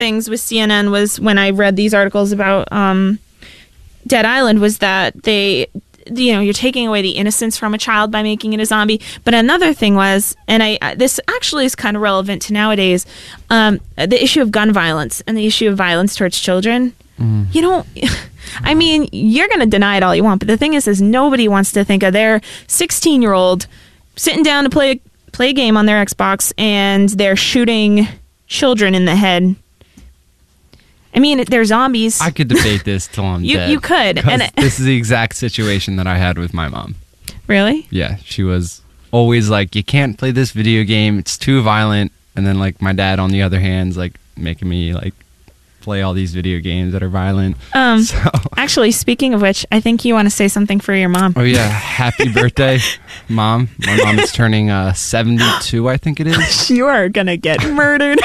things with CNN was when I read these articles about Dead Island was that you're taking away the innocence from a child by making it a zombie. But another thing was, and this actually is kind of relevant to nowadays, the issue of gun violence and the issue of violence towards children. You don't, I mean, you're going to deny it all you want, but the thing is nobody wants to think of their 16-year-old sitting down to play a game on their Xbox and they're shooting children in the head. I mean, they're zombies. I could debate this till I'm dead. You could. And this is the exact situation that I had with my mom. Really? Yeah, she was always like, you can't play this video game, it's too violent. And then like my dad on the other hand is like making me like play all these video games that are violent. Actually, speaking of which, I think you want to say something for your mom. Oh yeah, happy birthday, Mom. My mom is turning 72, I think it is. You are gonna get murdered.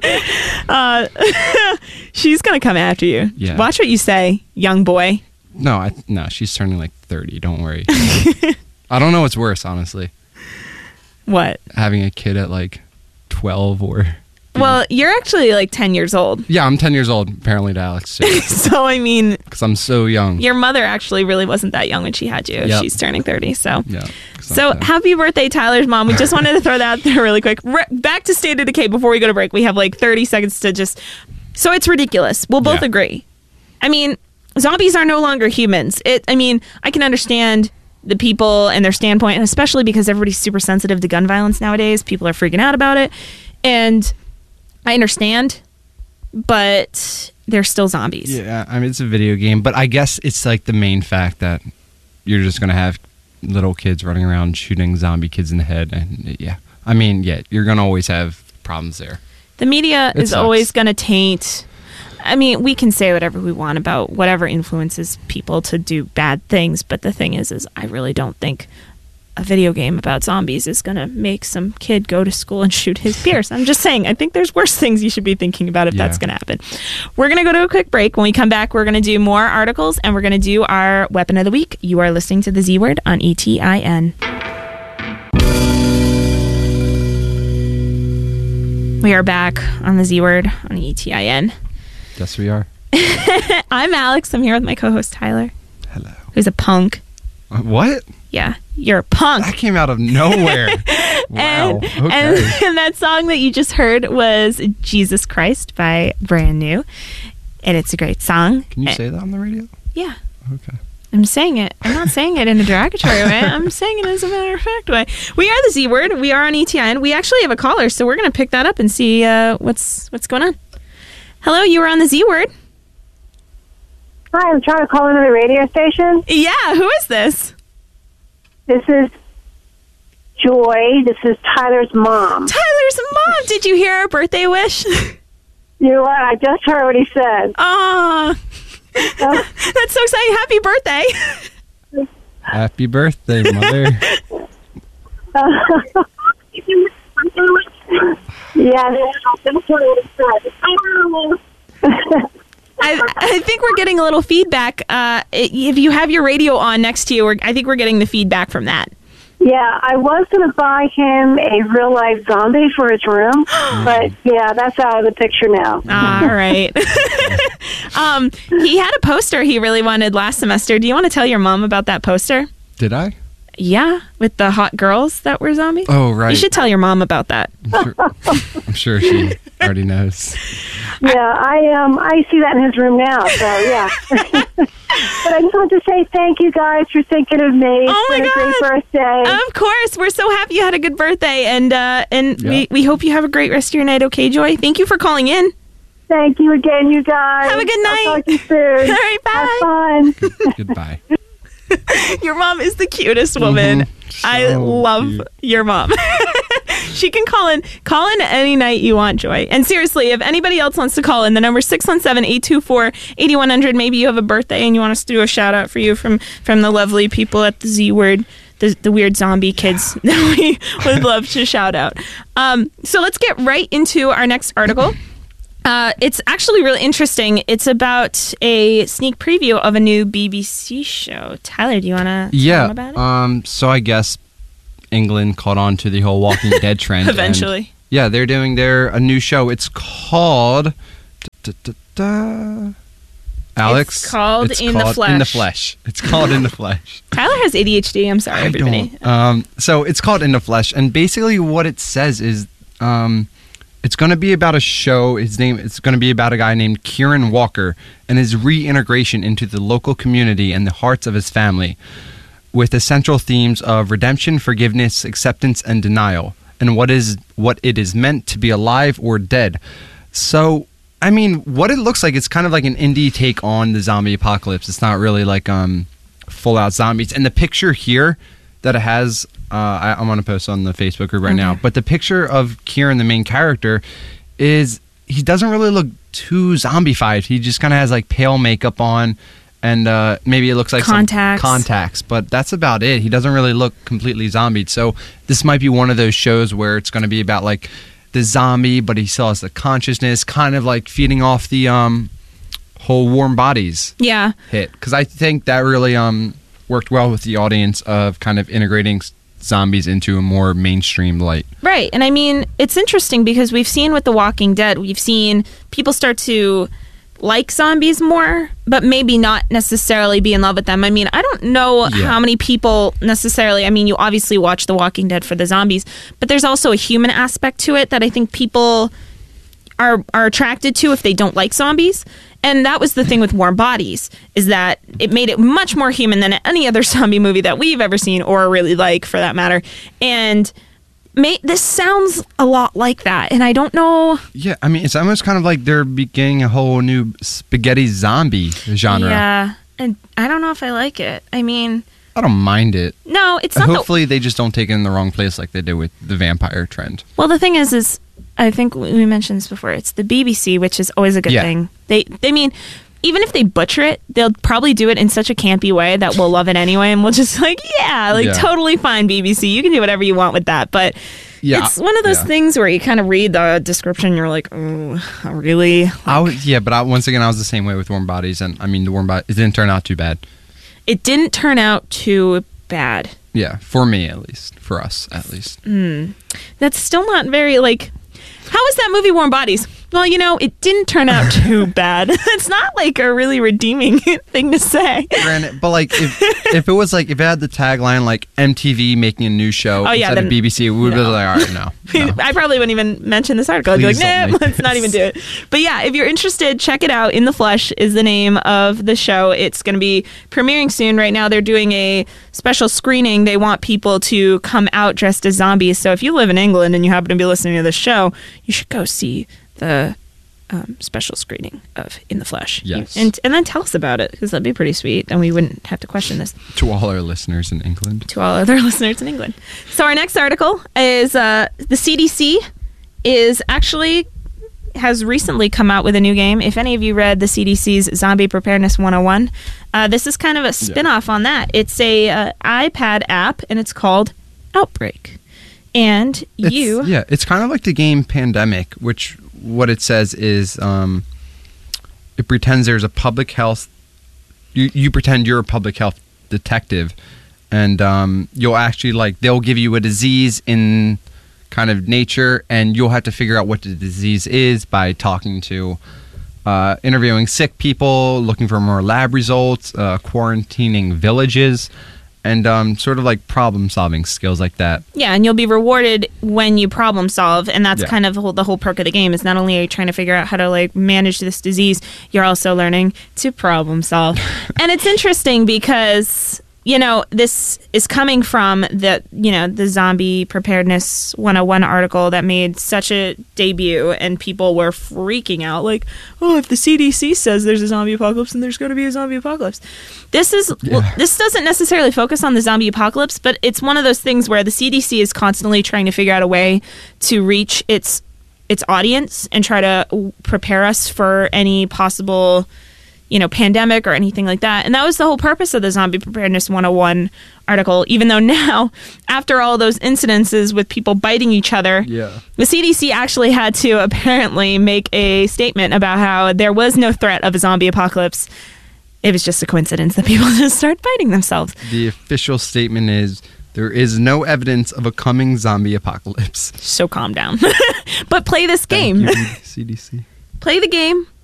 She's gonna come after you. Yeah. Watch what you say, young boy. No, she's turning like 30, don't worry. I don't know what's worse, honestly. What? Having a kid at like 12 or... Well, you're actually like 10 years old. Yeah, I'm 10 years old, apparently, to Alex, too. So, I mean... Because I'm so young. Your mother actually really wasn't that young when she had you. Yep. She's turning 30, so... Yeah. So, happy birthday, Tyler's mom. We just wanted to throw that out there really quick. Back to State of Decay before we go to break. We have like 30 seconds to just... So, it's ridiculous. We'll both agree. I mean, zombies are no longer humans. I can understand the people and their standpoint, and especially because everybody's super sensitive to gun violence nowadays. People are freaking out about it. And... I understand, but they're still zombies. Yeah, I mean, it's a video game, but I guess it's like the main fact that you're just going to have little kids running around shooting zombie kids in the head. And you're going to always have problems there. The media is always going to taint. I mean, we can say whatever we want about whatever influences people to do bad things, but the thing is I really don't think a video game about zombies is going to make some kid go to school and shoot his peers. I'm just saying, I think there's worse things you should be thinking about if that's going to happen. We're going to go to a quick break. When we come back, we're going to do more articles, and we're going to do our Weapon of the Week. You are listening to The Z Word on ETIN. We are back on The Z Word on ETIN. Yes, we are. I'm Alex. I'm here with my co-host, Tyler. Hello. Who's a punk. What? Yeah, you're a punk. That came out of nowhere. Wow. Okay. And that song that you just heard was Jesus Christ by Brand New. And it's a great song. Can you say that on the radio? Yeah. Okay. I'm saying it. I'm not saying it in a derogatory way. I'm saying it as a matter of fact way. We are the Z Word. We are on ETN. We actually have a caller, so we're going to pick that up and see what's going on. Hello, you were on the Z Word. Hi, I'm trying to call into the radio station. Yeah, who is this? This is Joy. This is Tyler's mom. Tyler's mom! Did you hear our birthday wish? You know what? I just heard what he said. Aw. That's so exciting. Happy birthday. Happy birthday, Mother. Yes. That's what he said. I think we're getting a little feedback. If you have your radio on next to you, I think we're getting the feedback from that. Yeah, I was going to buy him a real-life zombie for his room, but yeah, that's out of the picture now. All right. He had a poster he really wanted last semester. Do you want to tell your mom about that poster? Did I? Yeah, with the hot girls that were zombies. Oh, right. You should tell your mom about that. I'm sure she already knows. Yeah, I see that in his room now, so yeah. But I just want to say thank you guys for thinking of me. Oh my God. It's been a great birthday. Of course. We're so happy you had a good birthday, and we hope you have a great rest of your night, okay, Joy? Thank you for calling in. Thank you again, you guys. Have a good night. I'll talk to you soon. All right, bye. Have fun. Goodbye. Your mom is the cutest woman. So I love cute. your mom. She can call in any night you want, Joy. And seriously, if anybody else wants to call in, the number 617-824-8100. Maybe you have a birthday and you want us to do a shout out for you from the lovely people at the Z Word, the weird zombie kids that we would love to shout out. So let's get right into our next article. It's actually really interesting. It's about a sneak preview of a new BBC show. Tyler, do you want to tell them about it? So I guess England caught on to the whole Walking Dead trend. Eventually. And, yeah, they're doing a new show. It's called Alex, It's called In the Flesh. In the Flesh. It's called In the Flesh. Tyler has ADHD. I'm sorry, everybody. So it's called In the Flesh, and basically what it says is, it's going to be about a show. It's going to be about a guy named Kieran Walker and his reintegration into the local community and the hearts of his family, with the central themes of redemption, forgiveness, acceptance, and denial, and what it is meant to be alive or dead. So, I mean, what it looks like, it's kind of like an indie take on the zombie apocalypse. It's not really like full out zombies. And the picture here that it has, I'm going to post on the Facebook group right now. But the picture of Kieran, the main character, he doesn't really look too zombified. He just kind of has like pale makeup on, and maybe it looks like contacts. Some contacts. But that's about it. He doesn't really look completely zombied. So this might be one of those shows where it's going to be about like the zombie, but he still has the consciousness, kind of like feeding off the whole Warm Bodies hit. Because I think that really worked well with the audience of kind of integrating zombies into a more mainstream light. Right. And I mean, it's interesting because we've seen with The Walking Dead, we've seen people start to like zombies more, but maybe not necessarily be in love with them. I mean, I don't know how many people necessarily, I mean, you obviously watch The Walking Dead for the zombies, but there's also a human aspect to it that I think people are attracted to if they don't like zombies. And that was the thing with Warm Bodies, is that it made it much more human than any other zombie movie that we've ever seen, or really like, for that matter. And this sounds a lot like that, and I don't know. Yeah, I mean, it's almost kind of like they're beginning a whole new spaghetti zombie genre. Yeah, and I don't know if I like it. I mean, I don't mind it. No, it's not. Hopefully, they just don't take it in the wrong place like they did with the vampire trend. Well, the thing is I think we mentioned this before. It's the BBC, which is always a good thing. They mean, even if they butcher it, they'll probably do it in such a campy way that we'll love it anyway, and we'll just totally fine, BBC. You can do whatever you want with that, but it's one of those things where you kind of read the description, and you're like, oh, really? But once again, I was the same way with Warm Bodies, and I mean, the Warm Bodies, it didn't turn out too bad. It didn't turn out too bad. Yeah, for me at least, for us at least. That's still not very how was that movie Warm Bodies? Well, it didn't turn out too bad. It's not like a really redeeming thing to say. Granted, but if it was if it had the tagline like MTV making a new show instead of BBC, we would be like, all right, no. I probably wouldn't even mention this article. I'd be like, nah, let's not even do it. But yeah, if you're interested, check it out. In the Flesh is the name of the show. It's going to be premiering soon. Right now, they're doing a special screening. They want people to come out dressed as zombies. So if you live in England and you happen to be listening to this show, you should go see the special screening of In the Flesh. Yes. And then tell us about it, because that'd be pretty sweet, and we wouldn't have to question this. To all our listeners in England. To all other listeners in England. So our next article is the CDC has recently come out with a new game. If any of you read the CDC's Zombie Preparedness 101, this is kind of a spin-off on that. It's a iPad app, and it's called Outbreak. And it's kind of like the game Pandemic, which what it says is it pretends there's a public health. You pretend you're a public health detective, and you'll actually they'll give you a disease in kind of nature, and you'll have to figure out what the disease is by talking to, interviewing sick people, looking for more lab results, quarantining villages. And sort of like problem-solving skills like that. Yeah, and you'll be rewarded when you problem-solve, and that's kind of the whole perk of the game, is not only are you trying to figure out how to manage this disease, you're also learning to problem-solve. And it's interesting because, this is coming from the Zombie Preparedness 101 article that made such a debut, and people were freaking out, if the CDC says there's a zombie apocalypse, then there's going to be a zombie apocalypse. This doesn't necessarily focus on the zombie apocalypse, but it's one of those things where the CDC is constantly trying to figure out a way to reach its audience and try to prepare us for any possible pandemic or anything like that. And that was the whole purpose of the Zombie Preparedness 101 article, even though now, after all those incidences with people biting each other, the CDC actually had to apparently make a statement about how there was no threat of a zombie apocalypse. It was just a coincidence that people just start biting themselves. The official statement is, there is no evidence of a coming zombie apocalypse. So calm down. But play this game. Thank you, CDC. Play the game.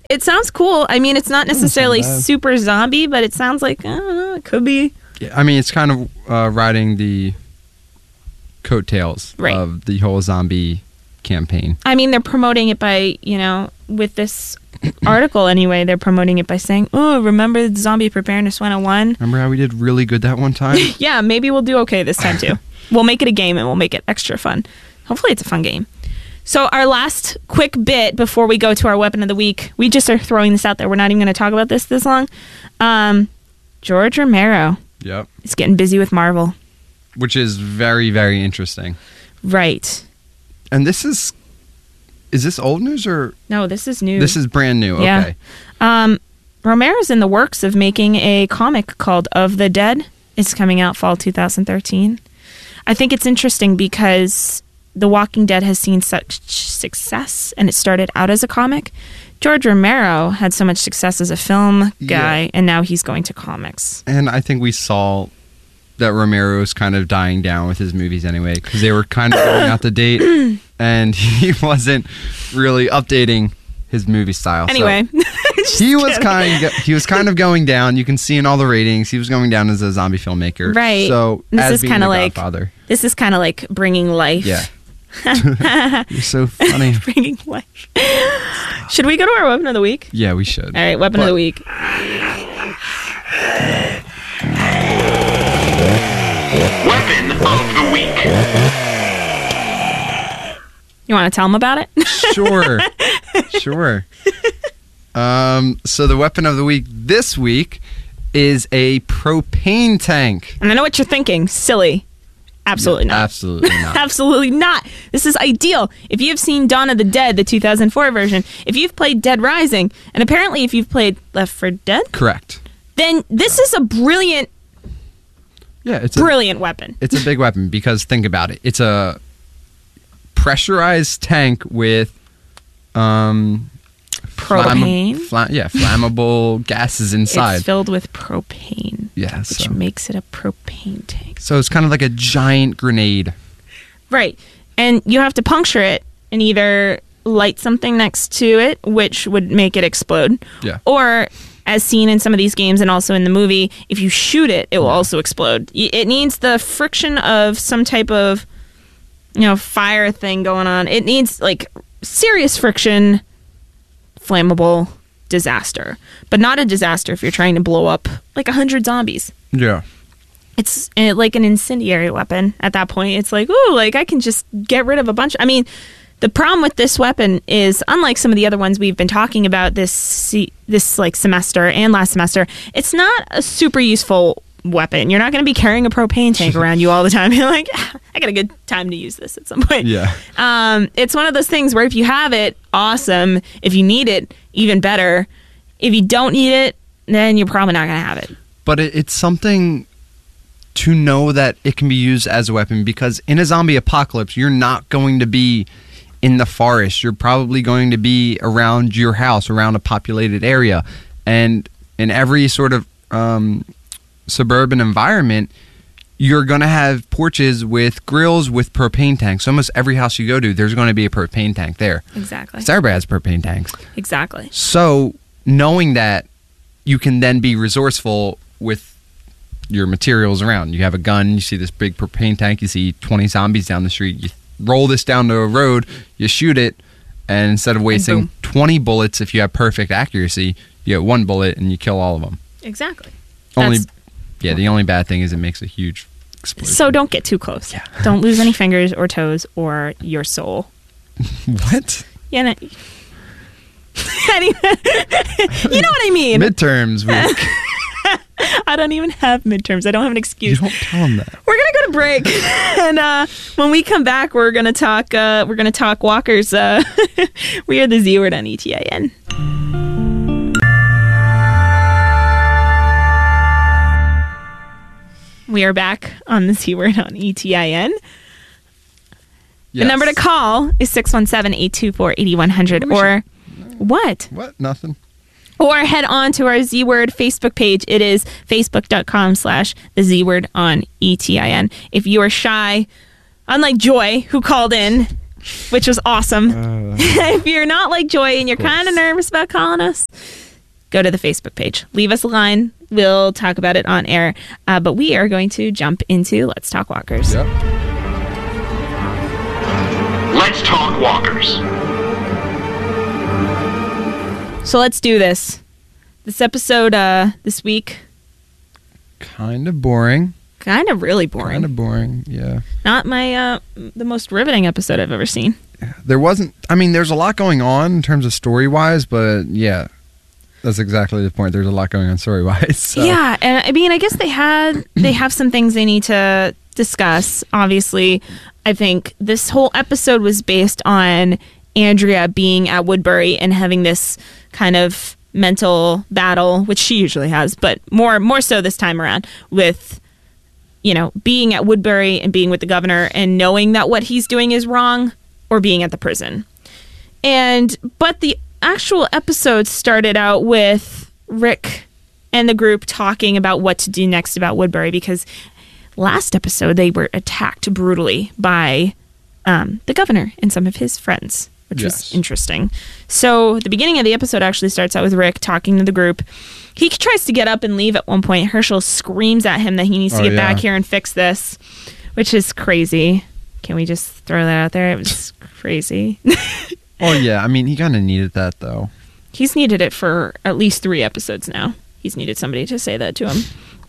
It sounds cool. I mean, it's not necessarily bad. super zombie, but it sounds like, I don't know, it could be. Yeah, I mean, it's kind of riding the coattails Right. of the whole zombie campaign. I mean, they're promoting it by, with this article anyway, they're promoting it by saying, oh, remember Zombie Preparedness 101? Remember how we did really good that one time? Yeah, maybe we'll do okay this time too. We'll make it a game and we'll make it extra fun. Hopefully it's a fun game. So our last quick bit before we go to our weapon of the week, we just are throwing this out there. We're not even going to talk about this long. George Romero Yep. is getting busy with Marvel. Which is very, very interesting. Right. And this is this old news or? No, this is new. This is brand new. Yeah. Okay. Romero's in the works of making a comic called Of the Dead. It's coming out fall 2013. I think it's interesting because The Walking Dead has seen such success, and it started out as a comic. George Romero had so much success as a film guy, Yeah. and now he's going to comics. And I think we saw that Romero was kind of dying down with his movies anyway, because they were kind of going out the date, and he wasn't really updating his movie style. Anyway, So he was kind of going down. You can see in all the ratings, he was going down as a zombie filmmaker. Right. So This as is being kinda the like- Godfather. this is kind of like bringing life. Yeah. You're so funny. Bringing life. Should we go to our weapon of the week? Yeah, we should. All right, weapon of But- the week. Weapon of the week. You want to tell them about it? Sure. Sure. So the weapon of the week this week is a propane tank. And I know what you're thinking. Silly. Absolutely not. Absolutely not. Absolutely not. This is ideal. If you have seen Dawn of the Dead, the 2004 version, if you've played Dead Rising, and apparently if you've played Left 4 Dead, Correct. then this is a brilliant Yeah, it's weapon. It's a big weapon because think about it. It's a pressurized tank with Propane. flammable gases inside. It's filled with propane, Yeah, which so. makes it a propane tank. So it's kind of like a giant grenade. Right. And you have to puncture it and either light something next to it, which would make it explode. Yeah. Or, as seen in some of these games and also in the movie, if you shoot it, it will also explode. It needs the friction of some type of, fire thing going on. It needs, serious friction, flammable disaster. But not a disaster if you're trying to blow up, 100 zombies. Yeah. It's like an incendiary weapon at that point. It's like, ooh, I can just get rid of a bunch. I mean, the problem with this weapon is, unlike some of the other ones we've been talking about this semester and last semester, it's not a super useful weapon. You're not going to be carrying a propane tank around you all the time. You're like, I got a good time to use this at some point. Yeah. It's one of those things where if you have it, awesome. If you need it, even better. If you don't need it, then you're probably not going to have it. But it's something to know that it can be used as a weapon, because in a zombie apocalypse, you're not going to be in the forest. You're probably going to be around your house, around a populated area. And in every sort of suburban environment, you're going to have porches with grills with propane tanks. Almost every house you go to, there's going to be a propane tank there. Exactly. 'Cause everybody has propane tanks. Exactly. So knowing that, you can then be resourceful with your materials around. You have a gun, you see this big propane tank, you see 20 zombies down the street, you roll this down the road, you shoot it, and instead of wasting boom. 20 bullets, if you have perfect accuracy, you get one bullet and you kill all of them. Exactly. The only bad thing is it makes a huge explosion. So don't get too close. Yeah. Don't lose any fingers or toes or your soul. What? Yeah. No, anyway, you know what I mean. Midterms week. I don't even have midterms. I don't have an You excuse. don't tell them that. We're gonna go to break, and when we come back, we're gonna talk. We're gonna talk walkers. We are the Z Word on ETIN. We are back on the Z Word on ETIN. The Yes. number to call is 617-824-8100 or what? What? Nothing. Or head on to our Z Word Facebook page. It is facebook.com/the Z Word on ETIN. If you are shy, unlike Joy, who called in which was awesome. If you're not like Joy and you're kind of nervous about calling us, go to the Facebook page. Leave us a line. We'll talk about it on air. But we are going to jump into Let's Talk Walkers. Yep. Let's talk walkers. So let's do this. This episode this week, Kind of boring. kind of really boring. Kind of boring, yeah. Not my the most riveting episode I've ever seen. There wasn't, I mean, there's a lot going on in terms of story-wise, but yeah, that's exactly the point. There's a lot going on story-wise. So. Yeah, and I mean, I guess they have some things they need to discuss. Obviously, I think this whole episode was based on Andrea being at Woodbury and having this kind of mental battle, which she usually has, but more so this time around with, you know, being at Woodbury and being with the governor and knowing that what he's doing is wrong, or being at the prison. But the actual episode started out with Rick and the group talking about what to do next about Woodbury, because last episode they were attacked brutally by the governor and some of his friends, which was interesting. So the beginning of the episode actually starts out with Rick talking to the group. He tries to get up and leave at one point. Herschel screams at him that he needs to get back here and fix this, which is crazy. Can we just throw that out there? It was crazy. Oh, yeah. I mean, he kind of needed that, though. He's needed it for at least 3 episodes now. He's needed somebody to say that to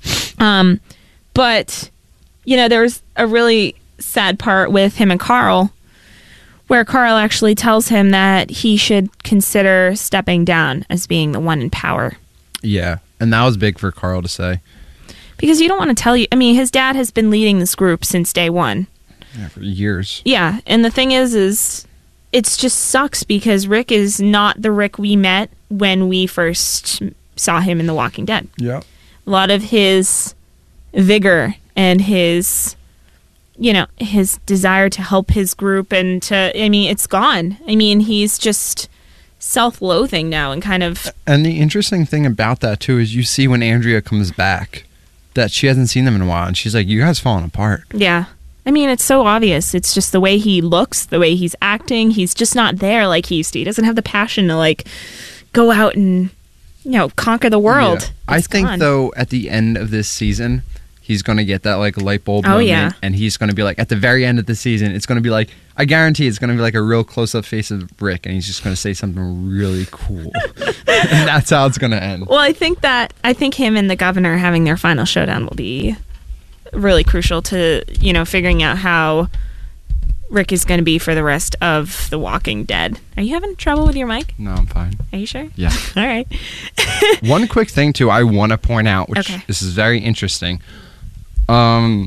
him. But, you know, there was a really sad part with him and Carl, where Carl actually tells him that he should consider stepping down as being the one in power. Yeah, and that was big for Carl to say. Because you don't want to tell you... I mean, his dad has been leading this group since day one. Yeah, for years. Yeah, and the thing is it's just sucks because Rick is not the Rick we met when we first saw him in The Walking Dead. Yeah. A lot of his vigor and his, you know, his desire to help his group and to, I mean, it's gone. I mean, he's just self-loathing now and kind of... And the interesting thing about that, too, is you see when Andrea comes back that she hasn't seen them in a while, and she's like, you guys falling apart. Yeah. I mean, it's so obvious. It's just the way he looks, the way he's acting. He's just not there like he used to. He doesn't have the passion to, like, go out and, you know, conquer the world. Yeah. I think, though, at the end of this season, he's going to get that, like, light bulb moment, and he's going to be, like, at the very end of the season, it's going to be, like, I guarantee it's going to be, like, a real close-up face of Rick, and he's just going to say something really cool. And that's how it's going to end. Well, I think him and the governor having their final showdown will be really crucial to, you know, figuring out how Rick is going to be for the rest of The Walking Dead. Are you having trouble with your mic? No, I'm fine. Are you sure? Yeah. All right. One quick thing, too, I want to point out, which this is very interesting. The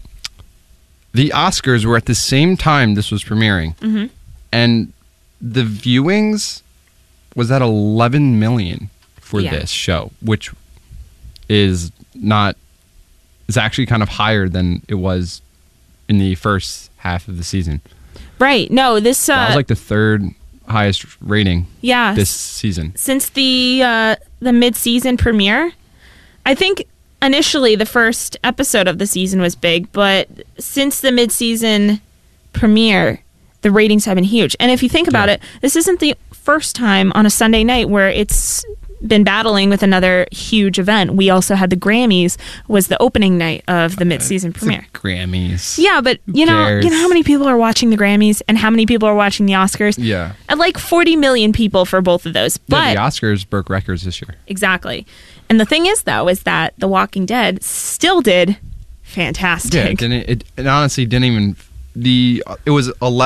Oscars were at the same time this was premiering, and the viewings was at 11 million for this show, which is not... is actually kind of higher than it was in the first half of the season. Right. No, this... that was like the 3rd highest rating this season. Since the mid-season premiere. I think initially the first episode of the season was big, but since the mid-season premiere, the ratings have been huge. And if you think about it, this isn't the first time on a Sunday night where it's been battling with another huge event. We also had the Grammys, was the opening night of the mid-season premiere. Grammys. Yeah, but you know how many people are watching the Grammys and how many people are watching the Oscars? Yeah. At like 40 million people for both of those. But the Oscars broke records this year. Exactly. And the thing is, though, is that The Walking Dead still did fantastic. Yeah, it honestly didn't even... It was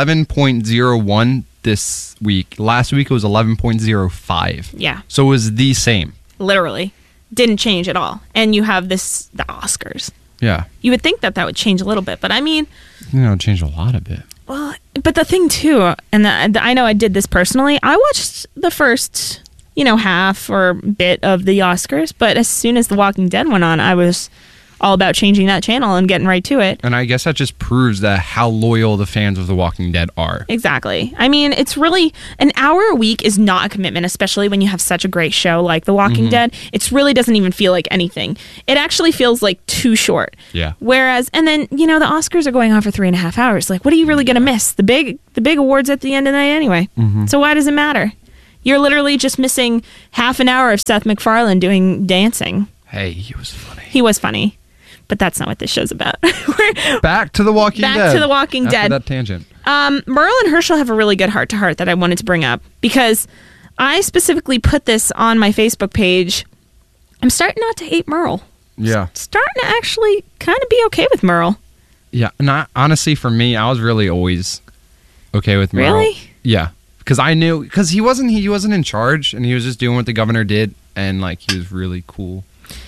11.01 this week. Last week it was 11.05. Yeah. So it was the same. Literally. Didn't change at all. And you have the Oscars. Yeah. You would think that would change a little bit, but I mean... You know, it changed a lot of it. Well, but the thing too, and I know I did this personally, I watched the first, you know, half or bit of the Oscars, but as soon as The Walking Dead went on, I was all about changing that channel and getting right to it. And I guess that just proves that how loyal the fans of The Walking Dead are. Exactly. I mean, it's really an hour a week is not a commitment, especially when you have such a great show like The Walking Dead. It really doesn't even feel like anything. It actually feels like too short. Yeah. Whereas, and then, the Oscars are going on for 3.5 hours. Like, what are you really going to miss? The big awards at the end of the night anyway. So why does it matter? You're literally just missing half an hour of Seth MacFarlane doing dancing. Hey, he was funny. He was funny. But that's not what this show's about. Back to The Walking Dead. Back to The Walking Dead. After that tangent. Merle and Herschel have a really good heart-to-heart that I wanted to bring up because I specifically put this on my Facebook page. I'm starting not to hate Merle. Yeah. Starting to actually kind of be okay with Merle. Yeah. And honestly, for me, I was really always okay with Merle. Really? Yeah. Because I knew, because he wasn't in charge, and he was just doing what the governor did, and he was really cool.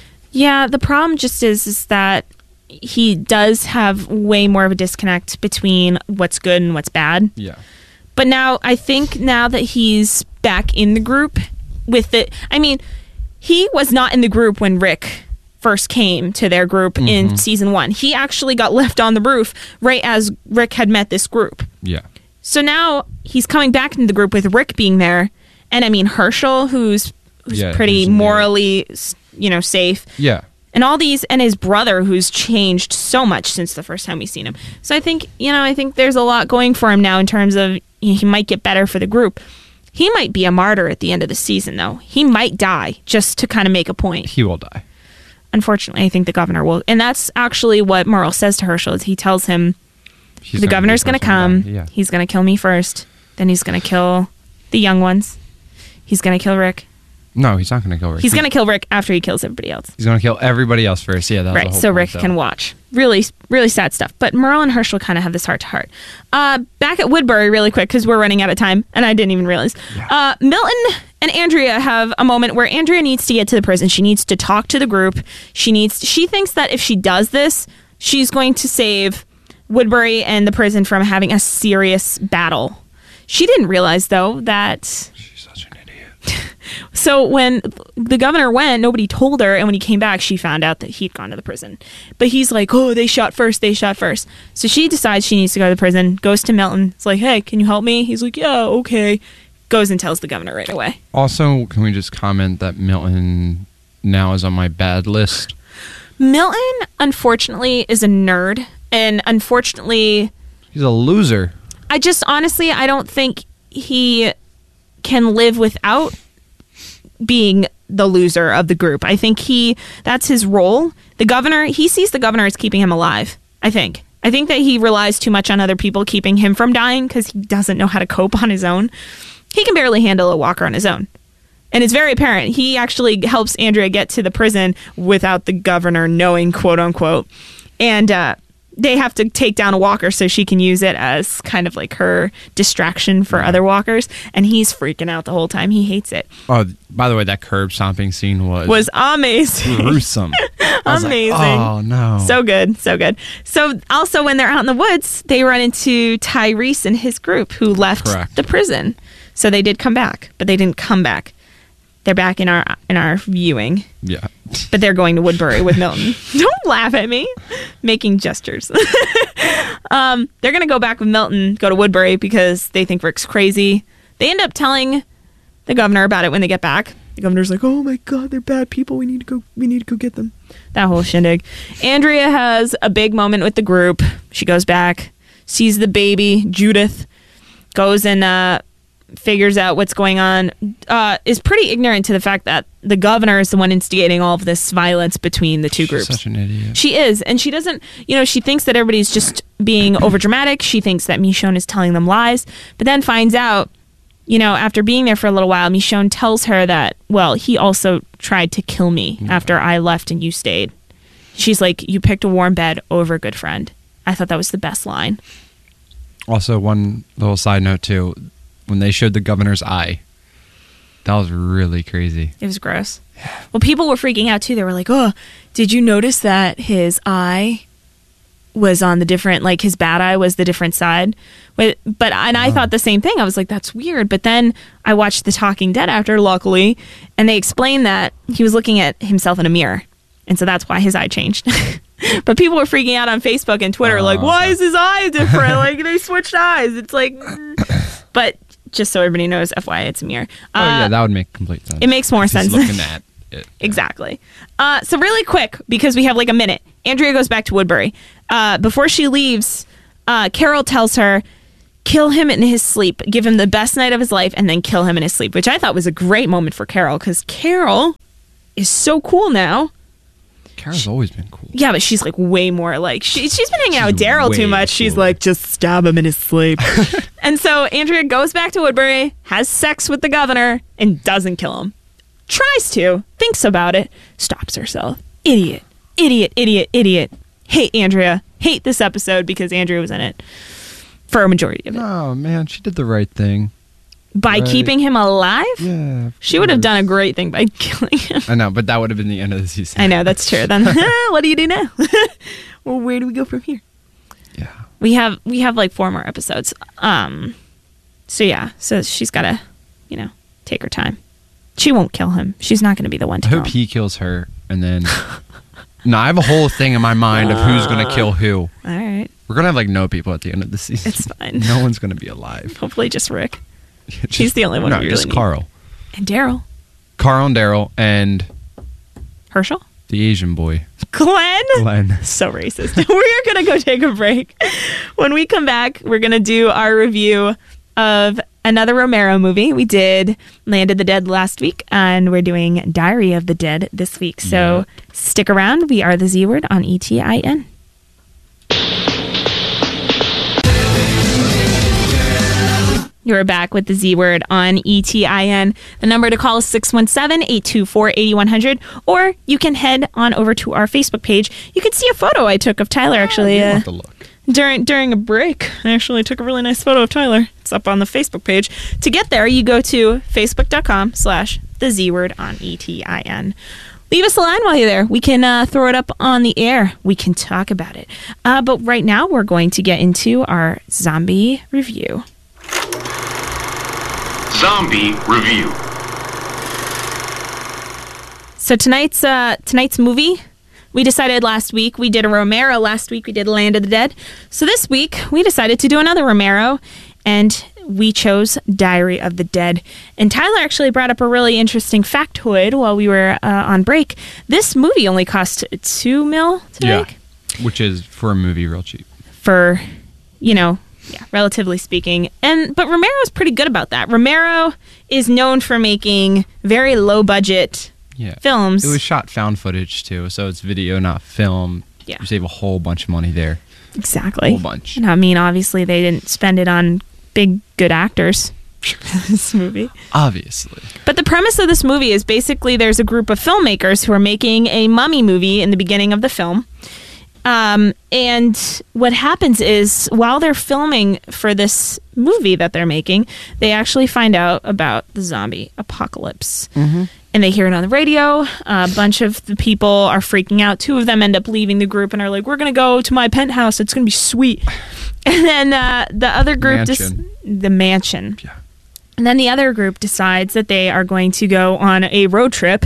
Yeah, the problem just is that he does have way more of a disconnect between what's good and what's bad. Yeah. But I think that he's back in the group with it. I mean, he was not in the group when Rick first came to their group in season 1. He actually got left on the roof right as Rick had met this group. Yeah. So now he's coming back into the group with Rick being there. And I mean, Herschel, who's pretty morally, safe. Yeah. And all these, and his brother, who's changed so much since the first time we've seen him. So I think there's a lot going for him now in terms of he might get better for the group. He might be a martyr at the end of the season, though. He might die just to kind of make a point. He will die. Unfortunately, I think the governor will. And that's actually what Merle says to Herschel, is he tells him, the governor's going to come. Yeah. He's going to kill me first. Then he's going to kill the young ones. He's going to kill Rick. No, he's not going to kill Rick. He's going to kill Rick after he kills everybody else. He's going to kill everybody else first. Yeah, that's right. So Rick can watch. Really, really sad stuff. But Merle and Herschel kind of have this heart-to-heart. Back at Woodbury really quick, because we're running out of time, and I didn't even realize. Yeah. Milton and Andrea have a moment where Andrea needs to get to the prison. She needs to talk to the group. She thinks that if she does this, she's going to save Woodbury and the prison from having a serious battle. She didn't realize, though, that... So when the governor went, nobody told her, and when he came back, she found out that he'd gone to the prison. But he's like, oh, they shot first. So she decides she needs to go to the prison, goes to Milton. It's like, hey, can you help me? He's like, yeah, okay. Goes and tells the governor right away. Also, can we just comment that Milton now is on my bad list? Milton, unfortunately, is a nerd, and unfortunately... He's a loser. I don't think he can live without being the loser of the group. I think that's his role. The governor, he sees the governor as keeping him alive, I think. I think that he relies too much on other people keeping him from dying because he doesn't know how to cope on his own. He can barely handle a walker on his own. And it's very apparent. He actually helps Andrea get to the prison without the governor knowing, quote unquote. And they have to take down a walker so she can use it as kind of like her distraction for other walkers. And he's freaking out the whole time. He hates it. Oh, by the way, that curb stomping scene was amazing. Gruesome. Amazing. Like, oh, no. So good. So good. So also when they're out in the woods, they run into Tyrese and his group who left the prison. So they did come back, but they didn't come back. They're back in our viewing. Yeah. But they're going to Woodbury with Milton. Don't laugh at me. Making gestures. They're going to go back with Milton, go to Woodbury because they think Rick's crazy. They end up telling the governor about it when they get back. The governor's like, oh my God, they're bad people. We need to go get them. That whole shindig. Andrea has a big moment with the group. She goes back, sees the baby, Judith, goes and figures out what's going on, is pretty ignorant to the fact that the governor is the one instigating all of this violence between the two groups. She's such an idiot. She is, and she doesn't, she thinks that everybody's just being overdramatic. She thinks that Michonne is telling them lies, but then finds out, after being there for a little while, Michonne tells her that, well, he also tried to kill me after I left and you stayed. She's like, you picked a warm bed over a good friend. I thought that was the best line. Also, one little side note, too. When they showed the governor's eye, that was really crazy. It was gross. Yeah. Well, people were freaking out, too. They were like, oh, did you notice that his eye was on the different, like his bad eye was the different side? I thought the same thing. I was like, that's weird. But then I watched The Talking Dead after, luckily, and they explained that he was looking at himself in a mirror. And so that's why his eye changed. But people were freaking out on Facebook and Twitter, like, why is his eye different? Like, they switched eyes. It's like, but just so everybody knows, FYI, it's a mirror. Yeah, that would make complete sense. It makes more sense. Looking at it. Exactly. So really quick, because we have like a minute, Andrea goes back to Woodbury. Before she leaves, Carol tells her, kill him in his sleep, give him the best night of his life, and then kill him in his sleep, which I thought was a great moment for Carol, because Carol is so cool now. Carol's always been cool. Yeah, but she's like way more like she's been hanging out with Daryl too much. She's cooler. like, just stab him in his sleep. And so Andrea goes back to Woodbury, has sex with the governor, and doesn't kill him. Tries to, thinks about it, stops herself. Idiot. Hate Andrea. Hate this episode because Andrea was in it for a majority of it. Oh man, she did the right thing. By keeping him alive? Yeah. She would have done a great thing by killing him. I know, but that would have been the end of the season. I know, that's true. Then what do you do now? Well, where do we go from here? Yeah. We have like 4 more episodes. So yeah, so she's got to, take her time. She won't kill him. She's not going to be the one to I kill hope him. he kills her, and then... No, I have a whole thing in my mind of who's going to kill who. All right. We're going to have, like, no people at the end of the season. It's fine. No one's going to be alive. Hopefully just Rick. He's the only one No, we really just need. Carl. And Daryl. Carl and Daryl, and Herschel? the Asian boy. Glenn? So racist. We're going to go take a break. When we come back, we're going to do our review of another Romero movie. We did Land of the Dead last week, and we're doing Diary of the Dead this week. So stick around. We are the Z Word on ETIN. You're back with the Z Word on ETIN. The number to call is 617-824-8100, or you can head on over to our Facebook page. You can see a photo I took of Tyler, actually. You want the look. During a break, I actually took a really nice photo of Tyler. It's up on the Facebook page. To get there, you go to facebook.com/thezword on ETIN. Leave us a line while you're there. We can throw it up on the air. We can talk about it. But right now, we're going to get into our zombie review. Zombie Review. So tonight's movie, we decided last week, we did a Romero. Last week we did Land of the Dead. So this week we decided to do another Romero, and we chose Diary of the Dead. And Tyler actually brought up a really interesting factoid while we were on break. This movie only cost $2 million to make. Which is, for a movie, real cheap. For, relatively speaking. But Romero's pretty good about that. Romero is known for making very low budget films. It was shot found footage too, so it's video, not film. Yeah. You save a whole bunch of money there. Exactly. A whole bunch. And I mean, obviously they didn't spend it on big, good actors for this movie. Obviously. But the premise of this movie is basically there's a group of filmmakers who are making a mummy movie in the beginning of the film. And what happens is while they're filming for this movie that they're making, they actually find out about the zombie apocalypse. Mm-hmm. And they hear it on the radio. A bunch of the people are freaking out. 2 of them end up leaving the group and are like, we're going to go to my penthouse. It's going to be sweet. And then the other group... the mansion. Yeah. And then the other group decides that they are going to go on a road trip.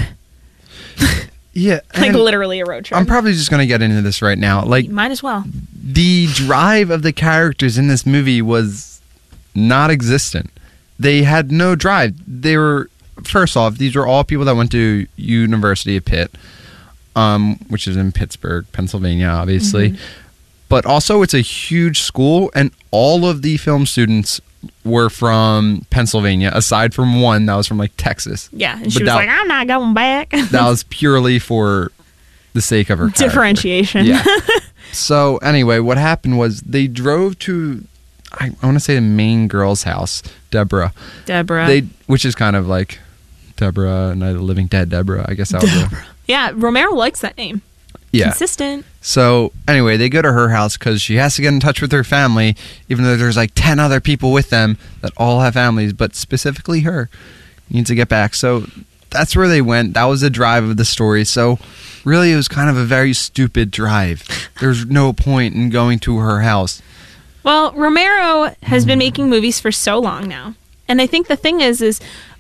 Yeah. Like literally a road trip. I'm probably just going to get into this right now. Like, might as well. The drive of the characters in this movie was not existent. They had no drive. They were, first off, these were all people that went to University of Pitt, which is in Pittsburgh, Pennsylvania, obviously. Mm-hmm. But also, it's a huge school, and all of the film students were from Pennsylvania, aside from one that was from, like, Texas. Yeah, and she was like, I'm not going back. That was purely for the sake of her character. Differentiation. Yeah. So, anyway, what happened was they drove to, I want to say the main girl's house, Deborah. Which is kind of like Deborah, Night of the Living Dead, Deborah. I guess that was Deborah. Yeah, Romero likes that name. Yeah. Consistent. So, anyway, they go to her house because she has to get in touch with her family, even though there's like 10 other people with them that all have families, but specifically her needs to get back. So, that's where they went. That was the drive of the story. So, really, it was kind of a very stupid drive. There's no point in going to her house. Well, Romero has been making movies for so long now. And I think the thing is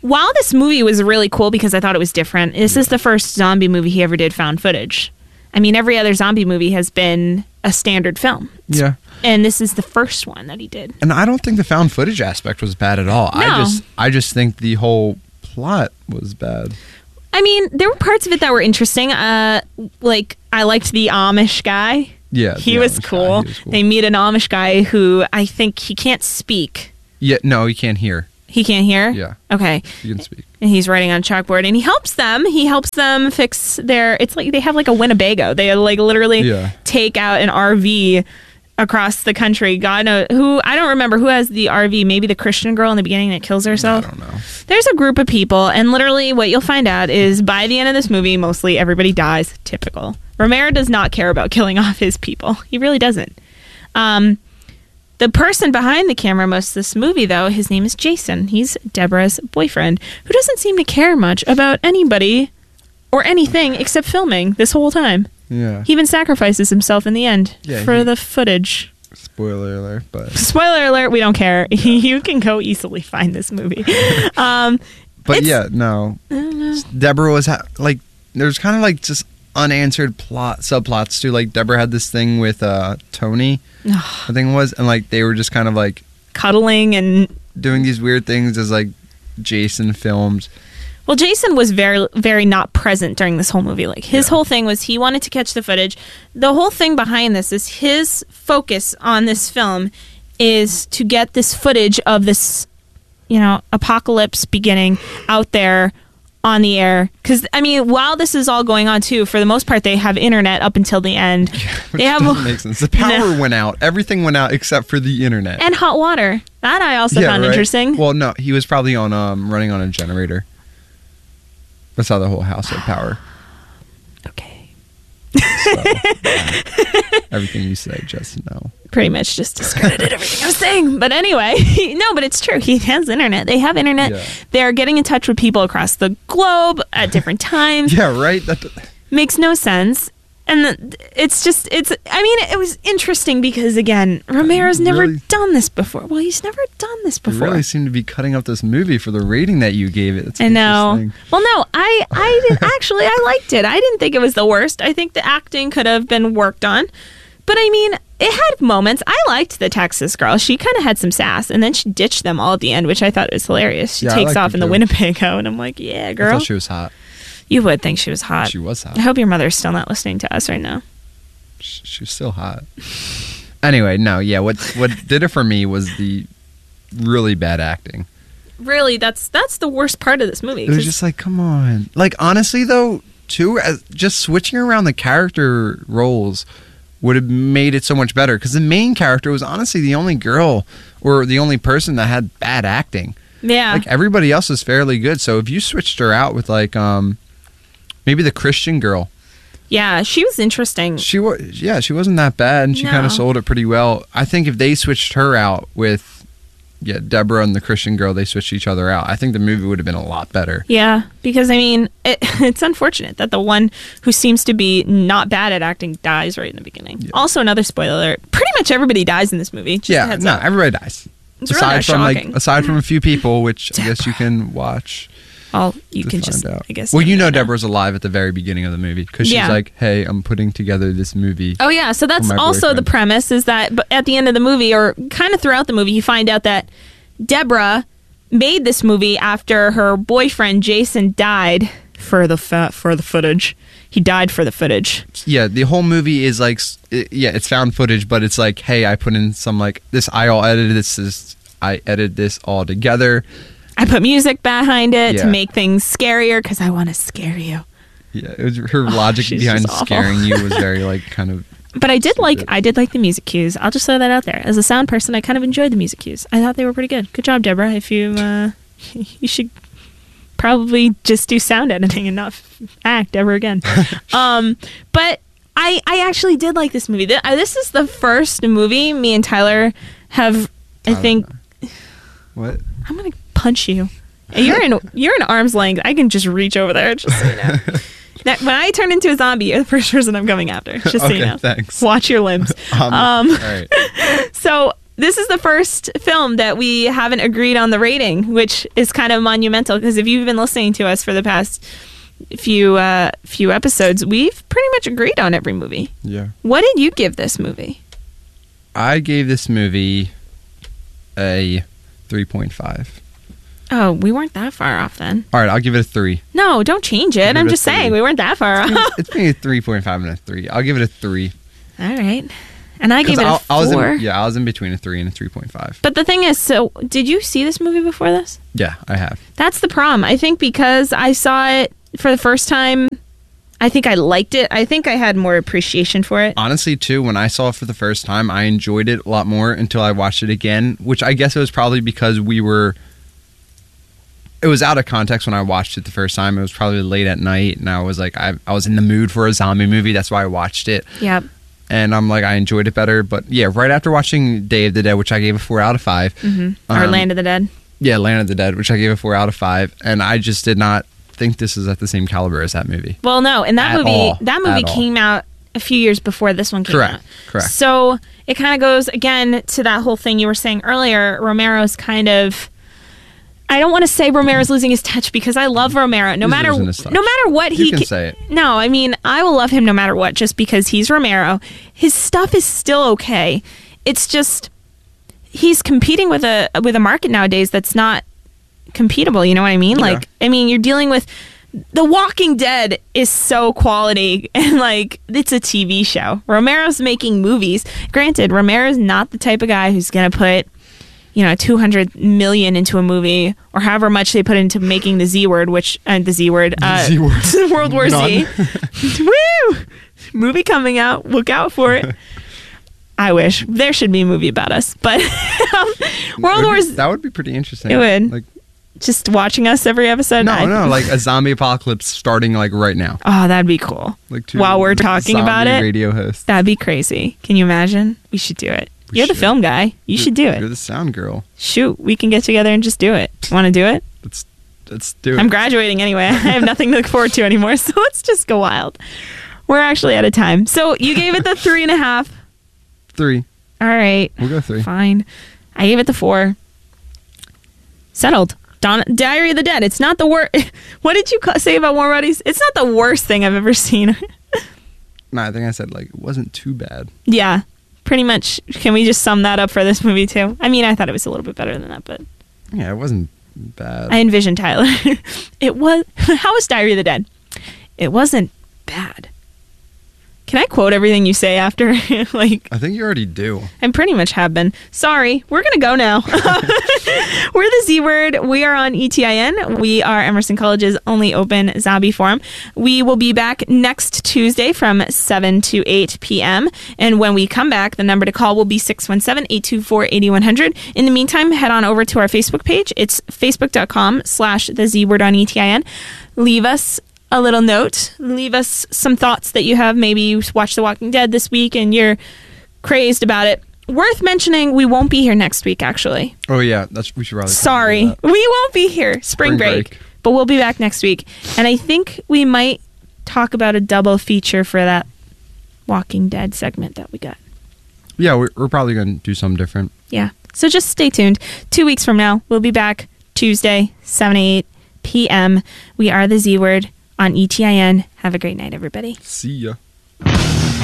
while this movie was really cool because I thought it was different, this is the first zombie movie he ever did found footage. I mean, every other zombie movie has been a standard film. Yeah. And this is the first one that he did. And I don't think the found footage aspect was bad at all. No. I just think the whole plot was bad. I mean, there were parts of it that were interesting. Like, I liked the Amish guy. Yeah. He the was Amish guy, cool. he was cool. They meet an Amish guy who I think he can't speak. Yeah, no, he can't hear. He can't hear? Yeah. Okay. He can speak. And he's writing on a chalkboard, and he helps them. He helps them fix their. It's like they have like a Winnebago. They like literally take out an RV across the country. God knows who. I don't remember who has the RV. Maybe the Christian girl in the beginning that kills herself. I don't know. There's a group of people, and literally what you'll find out is by the end of this movie, mostly everybody dies. Typical. Romero does not care about killing off his people. He really doesn't. The person behind the camera most of this movie, though, his name is Jason. He's Deborah's boyfriend, who doesn't seem to care much about anybody or anything except filming this whole time. Yeah. He even sacrifices himself in the end for the footage. Spoiler alert, but... Spoiler alert, we don't care. You can go easily find this movie. But yeah, no. I don't know. Deborah was, there's kind of like just unanswered subplots too. Like Deborah had this thing with Tony, I think it was, and like they were just kind of like cuddling and doing these weird things as like Jason filmed. Well, Jason was very, very not present during this whole movie. Like his whole thing was he wanted to catch the footage. The whole thing behind this is his focus on this film is to get this footage of this, apocalypse beginning out there on the air. Because, I mean, while this is all going on, too, for the most part, they have internet up until the end. Which doesn't make sense. The power went out. Everything went out except for the internet. And hot water. That I also found interesting. Well, no, he was probably on running on a generator. That's how the whole house had power. Okay. So, everything you say, just no. Pretty much just discredited everything I was saying. But anyway, no, but it's true. He has internet. They have internet. Yeah. They're getting in touch with people across the globe at different times. Yeah, right? That makes no sense. And it was interesting because, again, Romero's never done this before. Well, he's never done this before. You really seem to be cutting up this movie for the rating that you gave it. That's I know. Well, no, I didn't actually. I liked it. I didn't think it was the worst. I think the acting could have been worked on. But, I mean, it had moments. I liked the Texas girl. She kind of had some sass, and then she ditched them all at the end, which I thought was hilarious. She takes off in the Winnebago, and I'm like, yeah, girl. I thought she was hot. You would think she was hot. She was hot. I hope your mother's still not listening to us right now. She's still hot. Anyway, no, yeah. What did it for me was the really bad acting. Really, that's the worst part of this movie. It was just like, come on. Like, honestly, though, too, just switching around the character roles would have made it so much better. Because the main character was honestly the only girl or the only person that had bad acting. Yeah. Like, everybody else is fairly good. So if you switched her out with, like, maybe the Christian girl. Yeah, she was interesting. She wasn't that bad, and she kind of sold it pretty well. I think if they switched her out with, Deborah and the Christian girl, they switched each other out, I think the movie would have been a lot better. Yeah, because, I mean, it's unfortunate that the one who seems to be not bad at acting dies right in the beginning. Yeah. Also, another spoiler alert, pretty much everybody dies in this movie. Everybody dies. It's aside from aside from a few people, which I guess you can watch. Well, you can just, out. I guess. Well, Deborah's alive at the very beginning of the movie because she's like, "Hey, I'm putting together this movie." Oh yeah, so that's also boyfriend. The premise is that at the end of the movie, or kind of throughout the movie, you find out that Deborah made this movie after her boyfriend Jason died for the footage. He died for the footage. Yeah, the whole movie is like, it's found footage, but it's like, hey, I put in some like this. I edited this all together. I put music behind it to make things scarier because I want to scare you. Yeah, it was her logic behind scaring you was very like kind of. But I did like the music cues. I'll just throw that out there. As a sound person, I kind of enjoyed the music cues. I thought they were pretty good. Good job, Deborah. If you you should probably just do sound editing and not act ever again. But I actually did like this movie. This is the first movie me and Tyler have. I think. What? I'm gonna punch you. You're in arm's length. I can just reach over there. Just so you know. When I turn into a zombie, you're the first person I'm coming after. Just so you know. Thanks. Watch your limbs. All right. So this is the first film that we haven't agreed on the rating, which is kind of monumental because if you've been listening to us for the past few episodes, we've pretty much agreed on every movie. Yeah. What did you give this movie? I gave this movie a 3.5. Oh, we weren't that far off then. All right, I'll give it a 3. No, don't change it. I'm just saying we weren't that far off. It's between a 3.5 and a 3. I'll give it a 3. All right. And I gave it a 4. I was in between a 3 and a 3.5. But the thing is, so did you see this movie before this? Yeah, I have. That's the problem. I think because I saw it for the first time, I think I liked it. I think I had more appreciation for it. Honestly, too, when I saw it for the first time, I enjoyed it a lot more until I watched it again, which I guess it was probably because it was out of context when I watched it the first time. It was probably late at night, and I was like, I was in the mood for a zombie movie. That's why I watched it. Yep. And I'm like, I enjoyed it better. But yeah, right after watching Day of the Dead, which I gave a 4 out of 5. Mm-hmm. Or Land of the Dead. Yeah, Land of the Dead, which I gave a 4 out of 5. And I just did not think this is at the same caliber as that movie. Well, no, and that movie At all. came out a few years before this one came out. Correct. So it kind of goes again to that whole thing you were saying earlier. Romero's kind of, I don't want to say Romero's losing his touch because I love Romero. No matter what You can say it. No, I mean I will love him no matter what, just because he's Romero. His stuff is still okay. It's just he's competing with a market nowadays that's not competible. You know what I mean? Yeah. Like, I mean, you're dealing with The Walking Dead is so quality, and like it's a TV show. Romero's making movies. Granted, Romero's not the type of guy who's gonna put, $200 million into a movie, or however much they put into making the Z Word, World War Z. Woo! Movie coming out. Look out for it. I wish there should be a movie about us, but World War Z. That would be pretty interesting. It would. Like, just watching us every episode. No, like a zombie apocalypse starting like right now. Oh, that'd be cool. Like while we're talking about it, radio host. That'd be crazy. Can you imagine? We should do it. You're the film guy. You should do it. You're the sound girl. Shoot, we can get together and just do it. Want to do it? Let's do it. I'm graduating anyway. I have nothing to look forward to anymore, so let's just go wild. We're actually out of time. So you gave it the 3.5. 3. All right. We'll go 3. Fine. I gave it the 4. Settled. Diary of the Dead. It's not the worst. What did you say about Warm Bodies? It's not the worst thing I've ever seen. No, I think I said like it wasn't too bad. Yeah. Pretty much. Can we just sum that up for this movie too? I mean, I thought it was a little bit better than that, but Yeah, it wasn't bad. I envisioned Tyler. It was. How was Diary of the Dead? It wasn't bad. Can I quote everything you say after? Like, I think you already do. I pretty much have been. Sorry, we're going to go now. We're the Z Word. We are on ETIN. We are Emerson College's only open zombie forum. We will be back next Tuesday from 7 to 8 p.m. And when we come back, the number to call will be 617-824-8100. In the meantime, head on over to our Facebook page. It's facebook.com/the Z Word on ETIN. Leave us a little note. Leave us some thoughts that you have. Maybe you watched The Walking Dead this week and you're crazed about it. Worth mentioning, we won't be here next week, actually. Oh, yeah. We should probably. Sorry. We won't be here. Spring break. But we'll be back next week. And I think we might talk about a double feature for that Walking Dead segment that we got. Yeah, we're probably going to do something different. Yeah. So just stay tuned. 2 weeks from now, we'll be back Tuesday, 7 to 8 p.m. We are the Z Word on ETIN. Have a great night, everybody. See ya.